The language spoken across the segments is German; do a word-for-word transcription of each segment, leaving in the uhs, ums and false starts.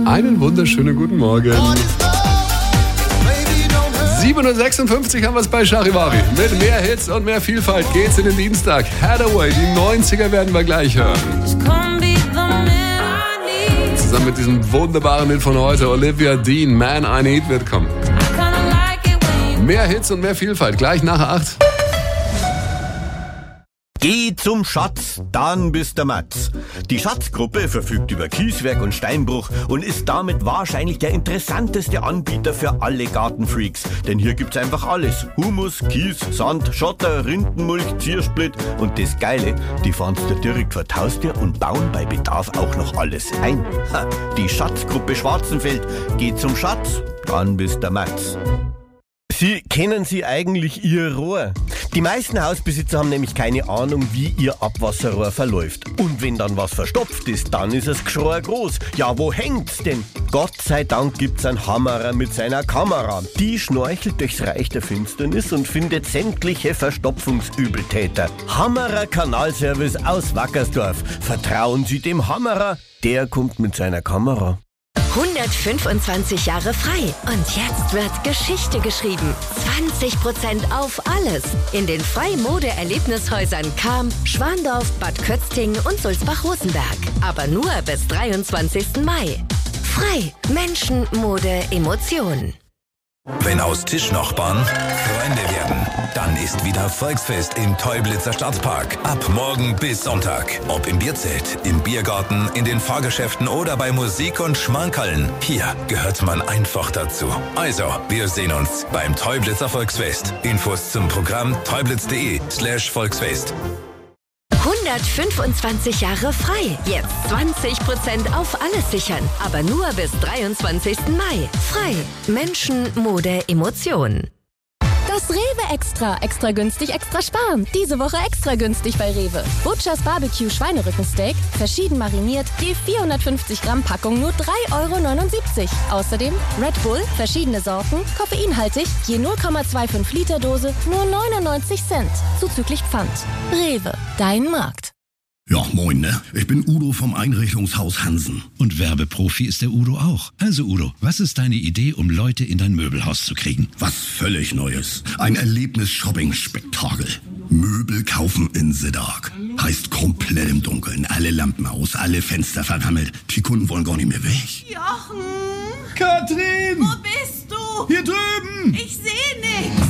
Einen wunderschönen guten Morgen. sieben Uhr sechsundfünfzig haben wir es bei Charivari. Mit mehr Hits und mehr Vielfalt geht's in den Dienstag. Hathaway, die neunziger werden wir gleich hören. Zusammen mit diesem wunderbaren Hit von heute, Olivia Dean, Man I Need, wird kommen. Mehr Hits und mehr Vielfalt, gleich nach acht. Geh zum Schatz, dann bist der Matz. Die Schatzgruppe verfügt über Kieswerk und Steinbruch und ist damit wahrscheinlich der interessanteste Anbieter für alle Gartenfreaks. Denn hier gibt's einfach alles. Humus, Kies, Sand, Schotter, Rindenmulch, Ziersplit und das Geile, die fahren's dir direkt vor Haustür und bauen bei Bedarf auch noch alles ein. Ha, die Schatzgruppe Schwarzenfeld. Geh zum Schatz, dann bist der Matz. Sie, kennen Sie eigentlich Ihr Rohr? Die meisten Hausbesitzer haben nämlich keine Ahnung, wie ihr Abwasserrohr verläuft. Und wenn dann was verstopft ist, dann ist das Geschrei groß. Ja, wo hängt's denn? Gott sei Dank gibt's einen Hammerer mit seiner Kamera. Die schnorchelt durchs Reich der Finsternis und findet sämtliche Verstopfungsübeltäter. Hammerer Kanalservice aus Wackersdorf. Vertrauen Sie dem Hammerer, der kommt mit seiner Kamera. hundertfünfundzwanzig Jahre frei. Und jetzt wird Geschichte geschrieben. zwanzig Prozent auf alles. In den Frei-Mode-Erlebnishäusern Cham, Schwandorf, Bad Kötzting und Sulzbach-Rosenberg. Aber nur bis dreiundzwanzigsten Mai. Frei. Menschen, Mode, Emotion. Wenn aus Tischnachbarn Freunde werden, dann ist wieder Volksfest im Teublitzer Stadtpark. Ab morgen bis Sonntag. Ob im Bierzelt, im Biergarten, in den Fahrgeschäften oder bei Musik und Schmankerln. Hier gehört man einfach dazu. Also, wir sehen uns beim Teublitzer Volksfest. Infos zum Programm teublitz.de slash Volksfest. hundertfünfundzwanzig Jahre frei. Jetzt zwanzig Prozent auf alles sichern. Aber nur bis dreiundzwanzigsten Mai. Frei. Menschen, Mode, Emotion. Das Rewe Extra. Extra günstig, extra sparen. Diese Woche extra günstig bei Rewe. Butchers Barbecue Schweinerückensteak, verschieden mariniert, je vierhundertfünfzig Gramm Packung nur drei Euro neunundsiebzig. Außerdem Red Bull, verschiedene Sorten, koffeinhaltig, je null Komma fünfundzwanzig Liter Dose, nur neunundneunzig Cent. Zuzüglich Pfand. Rewe, dein Markt. Ja, moin, ne? Ich bin Udo vom Einrichtungshaus Hansen. Und Werbeprofi ist der Udo auch. Also Udo, was ist deine Idee, um Leute in dein Möbelhaus zu kriegen? Was völlig Neues. Ein Erlebnis-Shopping-Spektakel. Möbel kaufen in the dark. Heißt komplett im Dunkeln. Alle Lampen aus, alle Fenster verrammelt. Die Kunden wollen gar nicht mehr weg. Jochen! Katrin! Wo bist du? Hier drüben! Ich seh nichts.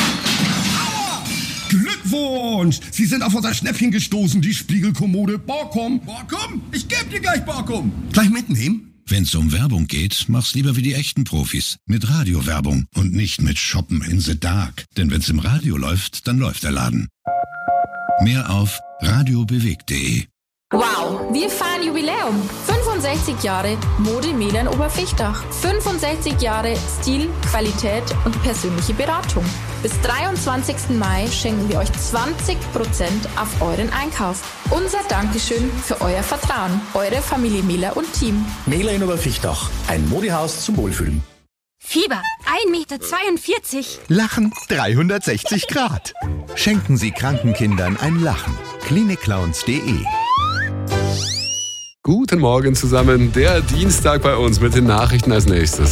Glückwunsch! Sie sind auf unser Schnäppchen gestoßen, die Spiegelkommode Borkum. Borkum? Ich geb dir gleich Borkum. Gleich mitnehmen? Wenn's um Werbung geht, mach's lieber wie die echten Profis. Mit Radiowerbung und nicht mit Shoppen in the Dark. Denn wenn's im Radio läuft, dann läuft der Laden. Mehr auf radiobewegt punkt de. Wow, wir feiern Jubiläum. fünfundsechzig Jahre Mode Melan Oberfichtach. fünfundsechzig Jahre Stil, Qualität und persönliche Beratung. Bis dreiundzwanzigsten Mai schenken wir euch zwanzig Prozent auf euren Einkauf. Unser Dankeschön für euer Vertrauen. Eure Familie Mehler und Team. Mehler in Oberfichtach. Ein Modehaus zum Wohlfühlen. Fieber ein Meter zweiundvierzig. Lachen dreihundertsechzig Grad. Schenken Sie kranken Kindern ein Lachen. klinikclowns punkt de. Guten Morgen zusammen, der Dienstag bei uns mit den Nachrichten als nächstes.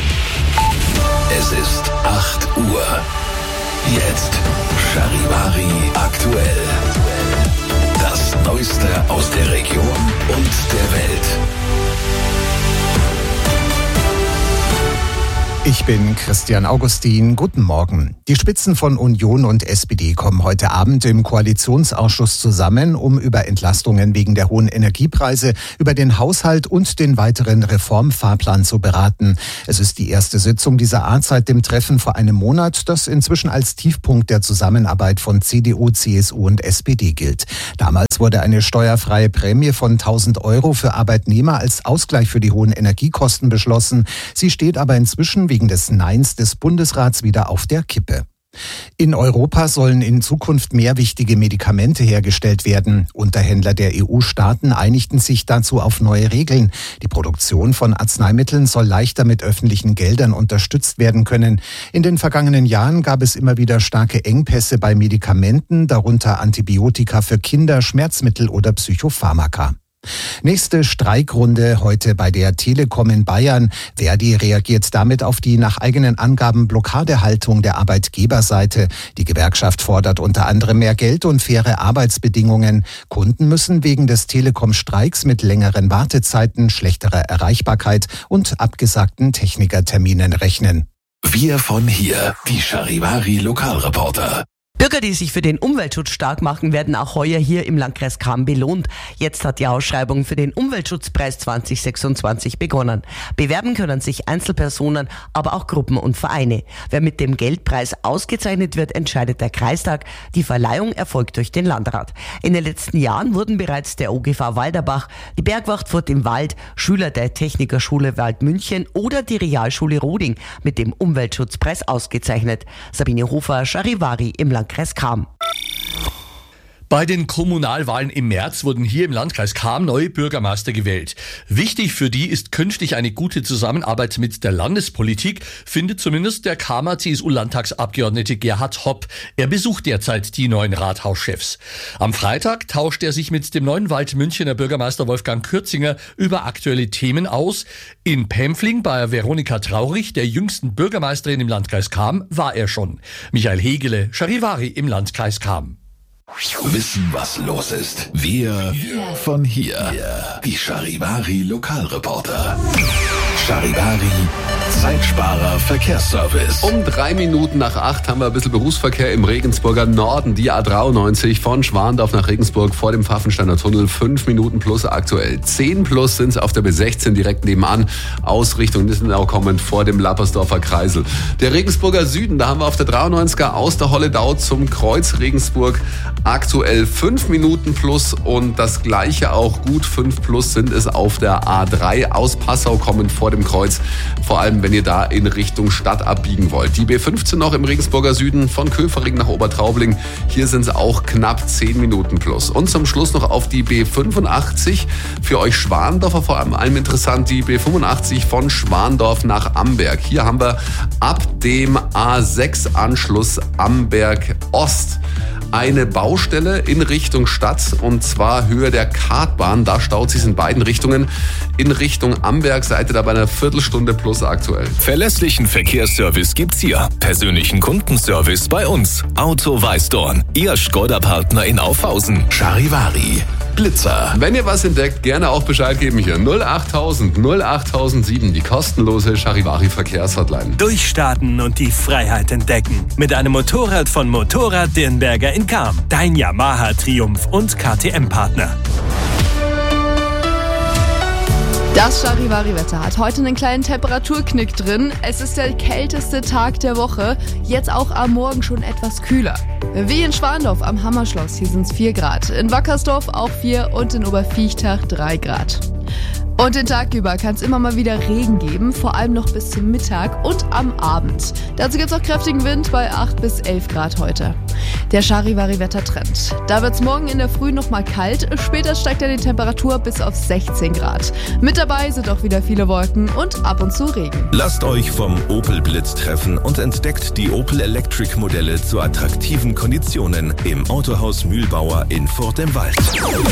Es ist acht Uhr. Jetzt Charivari aktuell. Das Neueste aus der Region und der Welt. Ich bin Christian Augustin. Guten Morgen. Die Spitzen von Union und S P D kommen heute Abend im Koalitionsausschuss zusammen, um über Entlastungen wegen der hohen Energiepreise, über den Haushalt und den weiteren Reformfahrplan zu beraten. Es ist die erste Sitzung dieser Art seit dem Treffen vor einem Monat, das inzwischen als Tiefpunkt der Zusammenarbeit von C D U, C S U und S P D gilt. Damals wurde eine steuerfreie Prämie von tausend Euro für Arbeitnehmer als Ausgleich für die hohen Energiekosten beschlossen. Sie steht aber inzwischen wegen des Neins des Bundesrats wieder auf der Kippe. In Europa sollen in Zukunft mehr wichtige Medikamente hergestellt werden. Unterhändler der E U-Staaten einigten sich dazu auf neue Regeln. Die Produktion von Arzneimitteln soll leichter mit öffentlichen Geldern unterstützt werden können. In den vergangenen Jahren gab es immer wieder starke Engpässe bei Medikamenten, darunter Antibiotika für Kinder, Schmerzmittel oder Psychopharmaka. Nächste Streikrunde heute bei der Telekom in Bayern. Verdi reagiert damit auf die nach eigenen Angaben Blockadehaltung der Arbeitgeberseite. Die Gewerkschaft fordert unter anderem mehr Geld und faire Arbeitsbedingungen. Kunden müssen wegen des Telekom-Streiks mit längeren Wartezeiten, schlechterer Erreichbarkeit und abgesagten Technikerterminen rechnen. Wir von hier, die Charivari Lokalreporter. Bürger, die sich für den Umweltschutz stark machen, werden auch heuer hier im Landkreis Cham belohnt. Jetzt hat die Ausschreibung für den Umweltschutzpreis zwanzig sechsundzwanzig begonnen. Bewerben können sich Einzelpersonen, aber auch Gruppen und Vereine. Wer mit dem Geldpreis ausgezeichnet wird, entscheidet der Kreistag. Die Verleihung erfolgt durch den Landrat. In den letzten Jahren wurden bereits der O G V Walderbach, die Bergwacht Furt im Wald, Schüler der Technikerschule Waldmünchen oder die Realschule Roding mit dem Umweltschutzpreis ausgezeichnet. Sabine Hofer, Charivari im Landkreis Cham. Bei den Kommunalwahlen im März wurden hier im Landkreis Cham neue Bürgermeister gewählt. Wichtig für die ist künftig eine gute Zusammenarbeit mit der Landespolitik, findet zumindest der Chamer C S U-Landtagsabgeordnete Gerhard Hopp. Er besucht derzeit die neuen Rathauschefs. Am Freitag tauscht er sich mit dem neuen Waldmünchener Bürgermeister Wolfgang Kürzinger über aktuelle Themen aus. In Pempfling bei Veronika Traurich, der jüngsten Bürgermeisterin im Landkreis Cham, war er schon. Michael Hegele, Charivari im Landkreis Cham. Wissen, was los ist. Wir von hier. Die Charivari Lokalreporter. Charivari Zeitsparer Verkehrsservice. Um drei Minuten nach acht haben wir ein bisschen Berufsverkehr im Regensburger Norden. Die A dreiundneunzig von Schwandorf nach Regensburg vor dem Pfaffensteiner Tunnel. Fünf Minuten plus aktuell. Zehn plus sind es auf der B sechzehn direkt nebenan. Ausrichtung Nissenau kommend vor dem Lappersdorfer Kreisel. Der Regensburger Süden, da haben wir auf der dreiundneunziger aus der Holledau zum Kreuz Regensburg aktuell fünf Minuten plus und das gleiche auch gut fünf plus sind es auf der A drei aus Passau kommend vor dem Kreuz. Vor allem, wenn ihr da in Richtung Stadt abbiegen wollt. Die B fünfzehn noch im Regensburger Süden von Köfering nach Obertraubling. Hier sind es auch knapp zehn Minuten plus. Und zum Schluss noch auf die B fünfundachtzig. Für euch Schwandorfer vor allem interessant, die B fünfundachtzig von Schwandorf nach Amberg. Hier haben wir ab dem A sechs Anschluss Amberg Ost eine Baustelle in Richtung Stadt und zwar Höhe der Kartbahn. Da staut sich in beiden Richtungen. In Richtung Amberg seid ihr da bei einer Viertelstunde plus aktuell. Verlässlichen Verkehrsservice gibt's hier. Persönlichen Kundenservice bei uns. Auto Weißdorn. Ihr Skoda-Partner in Aufhausen. Charivari. Blitzer. Wenn ihr was entdeckt, gerne auch Bescheid geben hier. null achttausend null achttausendsieben, die kostenlose Charivari Verkehrshotline. Durchstarten und die Freiheit entdecken. Mit einem Motorrad von Motorrad Dirnberger in Cham. Dein Yamaha Triumph und K T M-Partner. Das Charivari-Wetter hat heute einen kleinen Temperaturknick drin. Es ist der kälteste Tag der Woche. Jetzt auch am Morgen schon etwas kühler. Wie in Schwandorf am Hammerschloss, hier sind es vier Grad. In Wackersdorf auch vier und in Oberviechtach drei Grad. Und den Tag über kann es immer mal wieder Regen geben, vor allem noch bis zum Mittag und am Abend. Dazu gibt es auch kräftigen Wind bei acht bis elf Grad heute. Der Charivari-Wettertrend. Da wird es morgen in der Früh nochmal kalt, später steigt dann die Temperatur bis auf sechzehn Grad. Mit dabei sind auch wieder viele Wolken und ab und zu Regen. Lasst euch vom Opel Blitz treffen und entdeckt die Opel Electric Modelle zu attraktiven Konditionen im Autohaus Mühlbauer in Furt im Wald.